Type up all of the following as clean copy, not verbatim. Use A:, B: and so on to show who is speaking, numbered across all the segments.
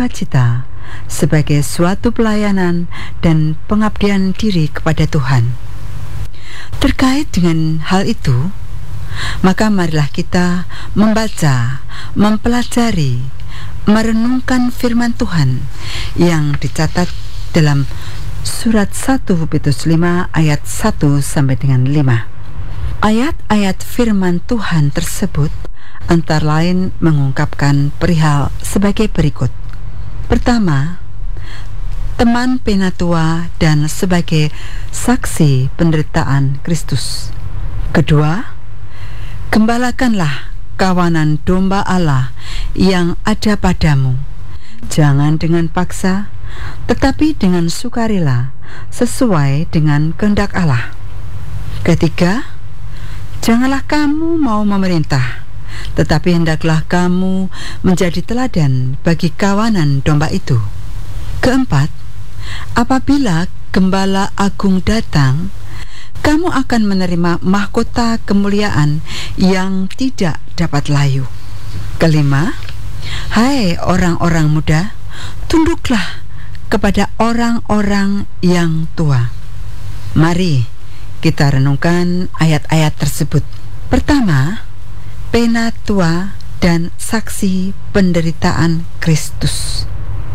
A: sukacita sebagai suatu pelayanan dan pengabdian diri kepada Tuhan. Terkait dengan hal itu, maka marilah kita membaca, mempelajari, merenungkan firman Tuhan yang dicatat dalam surat 1 Petrus 5 ayat 1 sampai dengan 5. Ayat-ayat firman Tuhan tersebut antara lain mengungkapkan perihal sebagai berikut. Pertama, teman penatua dan sebagai saksi penderitaan Kristus. Kedua, gembalakanlah kawanan domba Allah yang ada padamu, jangan dengan paksa, tetapi dengan sukarela, sesuai dengan kehendak Allah. Ketiga, janganlah kamu mau memerintah, tetapi hendaklah kamu menjadi teladan bagi kawanan domba itu. Keempat, apabila Gembala Agung datang, kamu akan menerima mahkota kemuliaan yang tidak dapat layu. Kelima, hai orang-orang muda, tunduklah kepada orang-orang yang tua. Mari kita renungkan ayat-ayat tersebut. Pertama, penatua dan saksi penderitaan Kristus.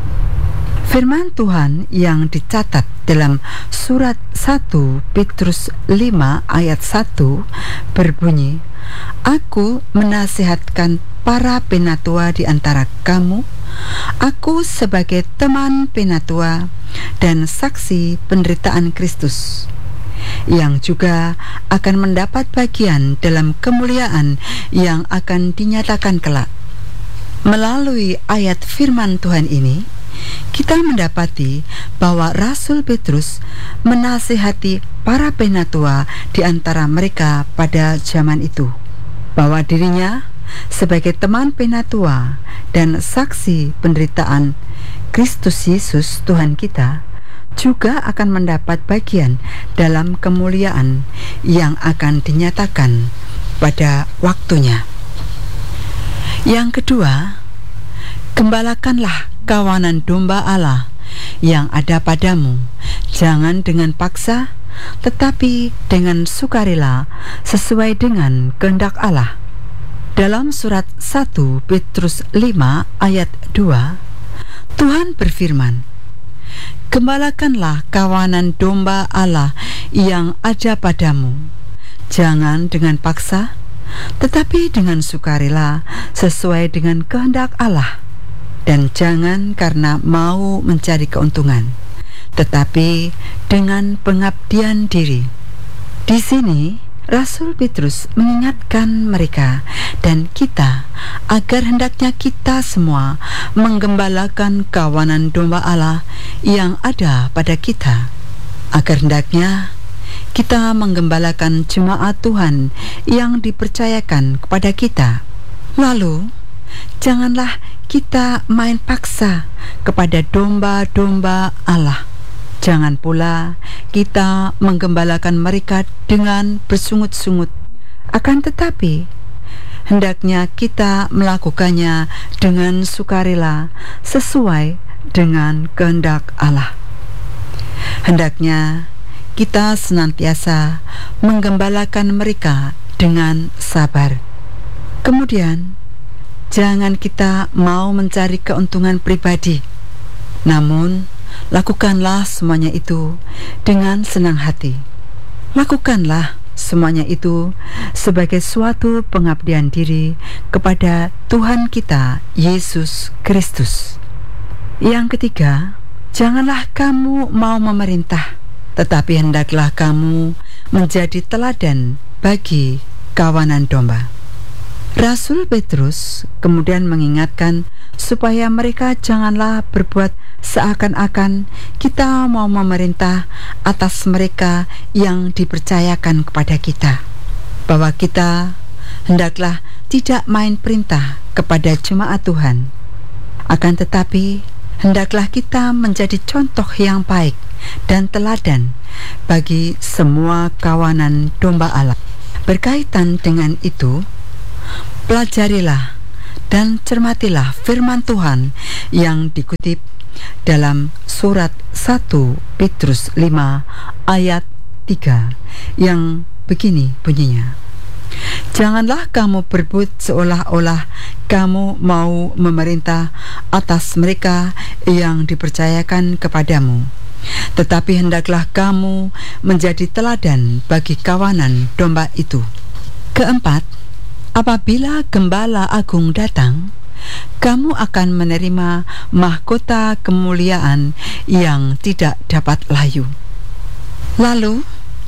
A: Firman Tuhan yang dicatat dalam surat 1 Petrus 5 ayat 1 berbunyi, Aku menasihatkan para penatua di antara kamu, aku sebagai teman penatua dan saksi penderitaan Kristus, yang juga akan mendapat bagian dalam kemuliaan yang akan dinyatakan kelak. Melalui ayat firman Tuhan ini, kita mendapati bahwa Rasul Petrus menasihati para penatua di antara mereka pada zaman itu, bahwa dirinya sebagai teman penatua dan saksi penderitaan Kristus Yesus Tuhan kita juga akan mendapat bagian dalam kemuliaan yang akan dinyatakan pada waktunya. Yang kedua, gembalakanlah kawanan domba Allah yang ada padamu, jangan dengan paksa, tetapi dengan sukarela, sesuai dengan kehendak Allah. Dalam surat 1 Petrus 5 ayat 2, Tuhan berfirman, gembalakanlah kawanan domba Allah yang ada padamu, jangan dengan paksa, tetapi dengan sukarela, sesuai dengan kehendak Allah. Dan jangan karena mau mencari keuntungan, tetapi dengan pengabdian diri. Di sini, Rasul Petrus mengingatkan mereka dan kita agar hendaknya kita semua menggembalakan kawanan domba Allah yang ada pada kita, agar hendaknya kita menggembalakan jemaat Tuhan yang dipercayakan kepada kita. Lalu, janganlah kita main paksa kepada domba-domba Allah. Jangan pula kita menggembalakan mereka dengan bersungut-sungut. Akan tetapi, hendaknya kita melakukannya dengan sukarela, sesuai dengan kehendak Allah. Hendaknya kita senantiasa menggembalakan mereka dengan sabar. Kemudian, jangan kita mau mencari keuntungan pribadi, namun lakukanlah semuanya itu dengan senang hati. Lakukanlah semuanya itu sebagai suatu pengabdian diri kepada Tuhan kita, Yesus Kristus. Yang ketiga, janganlah kamu mau memerintah, tetapi hendaklah kamu menjadi teladan bagi kawanan domba. Rasul Petrus kemudian mengingatkan supaya mereka janganlah berbuat seakan-akan kita mau memerintah atas mereka yang dipercayakan kepada kita, bahwa kita hendaklah tidak main perintah kepada jemaat Tuhan. Akan tetapi, hendaklah kita menjadi contoh yang baik dan teladan bagi semua kawanan domba Allah. Berkaitan dengan itu, pelajarilah dan cermatilah firman Tuhan yang dikutip dalam surat 1 Petrus 5 ayat 3 yang begini bunyinya. Janganlah kamu berbuat seolah-olah kamu mau memerintah atas mereka yang dipercayakan kepadamu, tetapi hendaklah kamu menjadi teladan bagi kawanan domba itu. Keempat, apabila Gembala Agung datang, kamu akan menerima mahkota kemuliaan yang tidak dapat layu. Lalu,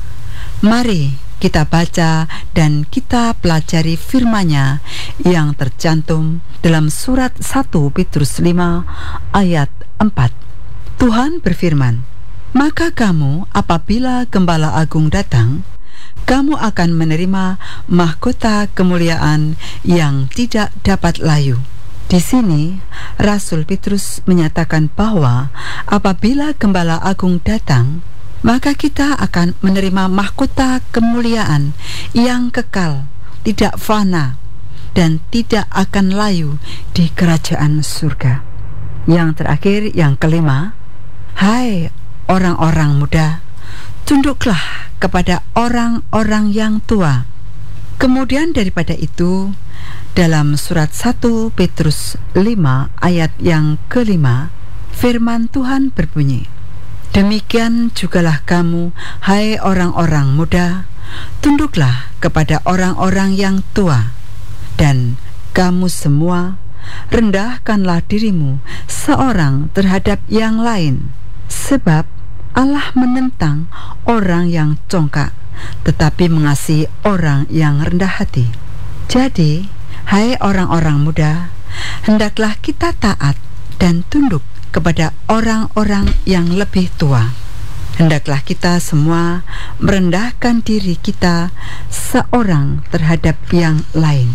A: mari kita baca dan kita pelajari firman-Nya yang tercantum dalam surat 1 Petrus 5 ayat 4. Tuhan berfirman, "Maka kamu apabila Gembala Agung datang, kamu akan menerima mahkota kemuliaan yang tidak dapat layu." Di sini Rasul Petrus menyatakan bahwa apabila Gembala Agung datang, maka kita akan menerima mahkota kemuliaan yang kekal, tidak fana, dan tidak akan layu di kerajaan surga. Yang terakhir, yang kelima, hai orang-orang muda, tunduklah kepada orang-orang yang tua. Kemudian daripada itu, dalam surat 1 Petrus 5 ayat yang kelima, firman Tuhan berbunyi, "Demikian jugalah kamu, hai orang-orang muda, tunduklah kepada orang-orang yang tua, dan kamu semua rendahkanlah dirimu seorang terhadap yang lain, sebab Allah menentang orang yang congkak, tetapi mengasihi orang yang rendah hati." Jadi, hai orang-orang muda, hendaklah kita taat dan tunduk kepada orang-orang yang lebih tua. Hendaklah kita semua merendahkan diri kita seorang terhadap yang lain.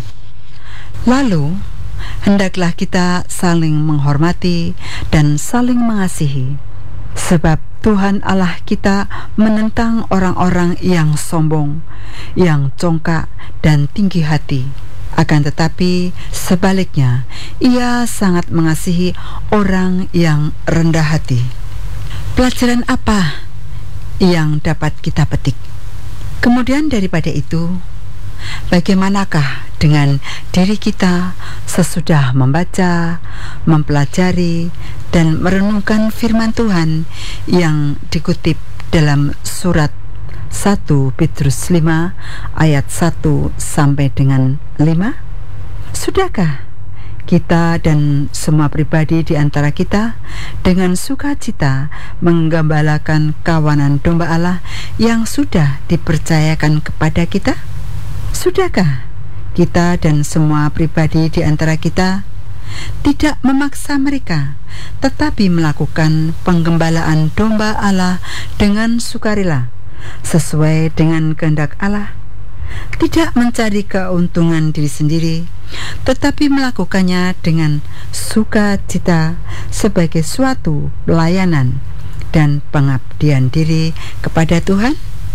A: Lalu, hendaklah kita saling menghormati dan saling mengasihi, sebab Tuhan Allah kita menentang orang-orang yang sombong, yang congkak dan tinggi hati. Akan tetapi sebaliknya, Ia sangat mengasihi orang yang rendah hati. Pelajaran apa yang dapat kita petik? Kemudian daripada itu, bagaimanakah dengan diri kita sesudah membaca, mempelajari, dan merenungkan firman Tuhan yang dikutip dalam surat 1 Petrus 5 ayat 1 sampai dengan 5? Sudahkah kita dan semua pribadi di antara kita dengan sukacita menggembalakan kawanan domba Allah yang sudah dipercayakan kepada kita? Sudahkah kita dan semua pribadi di antara kita tidak memaksa mereka, tetapi melakukan penggembalaan domba Allah dengan sukarela, sesuai dengan kehendak Allah, tidak mencari keuntungan diri sendiri, tetapi melakukannya dengan sukacita sebagai suatu pelayanan dan pengabdian diri kepada Tuhan?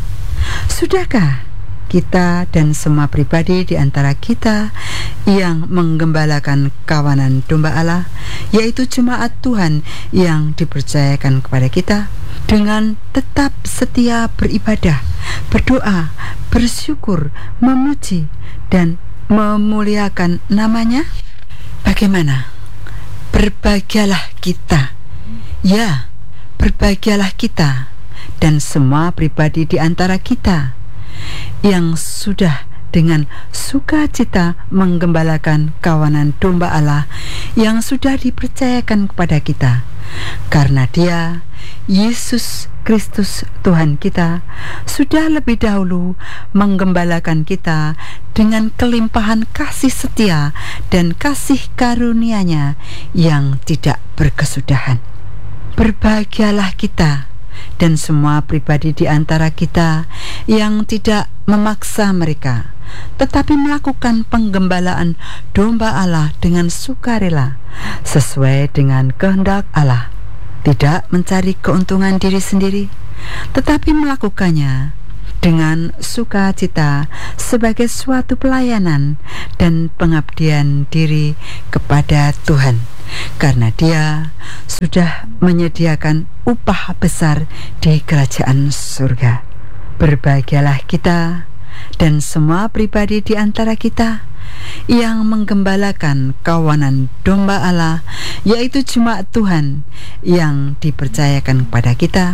A: Sudahkah kita dan semua pribadi di antara kita yang menggembalakan kawanan domba Allah, yaitu jemaat Tuhan yang dipercayakan kepada kita, dengan tetap setia beribadah, berdoa, bersyukur, memuji, dan memuliakan namanya? Bagaimana? Berbahagialah kita, ya, berbahagialah kita dan semua pribadi di antara kita yang sudah dengan sukacita menggembalakan kawanan domba Allah yang sudah dipercayakan kepada kita, karena Dia, Yesus Kristus Tuhan kita, sudah lebih dahulu menggembalakan kita dengan kelimpahan kasih setia dan kasih karunia-Nya yang tidak berkesudahan. Berbahagialah kita dan semua pribadi di antara kita yang tidak memaksa mereka, tetapi melakukan penggembalaan domba Allah dengan sukarela, sesuai dengan kehendak Allah, tidak mencari keuntungan diri sendiri, tetapi melakukannya dengan sukacita sebagai suatu pelayanan dan pengabdian diri kepada Tuhan, karena Dia sudah menyediakan upah besar di kerajaan surga. Berbahagialah kita dan semua pribadi di antara kita yang menggembalakan kawanan domba Allah, yaitu jemaat Tuhan yang dipercayakan kepada kita,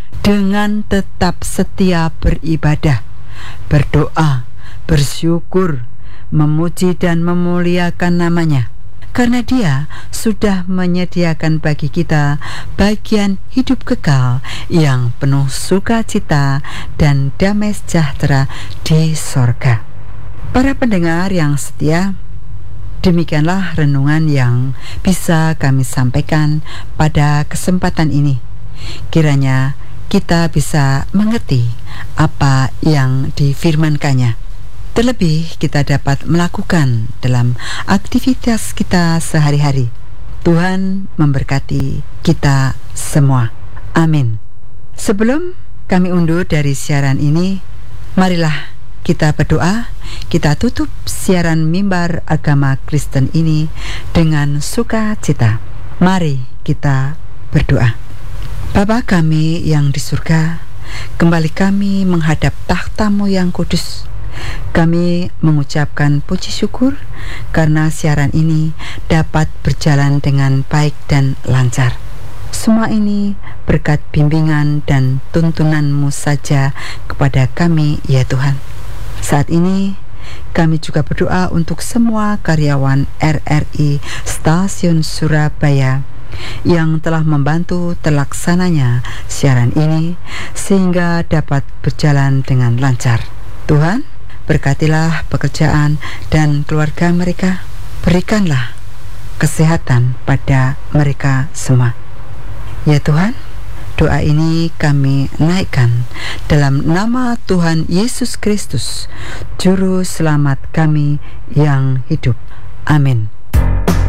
A: dengan tetap setia beribadah, berdoa, bersyukur, memuji dan memuliakan namanya, karena Dia sudah menyediakan bagi kita bagian hidup kekal yang penuh sukacita dan damai sejahtera di sorga. Para pendengar yang setia, demikianlah renungan yang bisa kami sampaikan pada kesempatan ini. Kiranya kita bisa mengerti apa yang difirmankannya. Terlebih kita dapat melakukan dalam aktivitas kita sehari-hari. Tuhan memberkati kita semua. Amin. Sebelum kami undur dari siaran ini, marilah kita berdoa. Kita tutup siaran Mimbar Agama Kristen ini dengan sukacita. Mari kita berdoa. Bapa kami yang di surga, kembali kami menghadap takhta-Mu yang kudus. Kami mengucapkan puji syukur karena siaran ini dapat berjalan dengan baik dan lancar. Semua ini berkat bimbingan dan tuntunan-Mu saja kepada kami, ya Tuhan. Saat ini kami juga berdoa untuk semua karyawan RRI Stasiun Surabaya yang telah membantu terlaksananya siaran ini sehingga dapat berjalan dengan lancar. Tuhan, berkatilah pekerjaan dan keluarga mereka. Berikanlah kesehatan pada mereka semua. Ya Tuhan, doa ini kami naikkan dalam nama Tuhan Yesus Kristus, Juru Selamat kami yang hidup. Amin.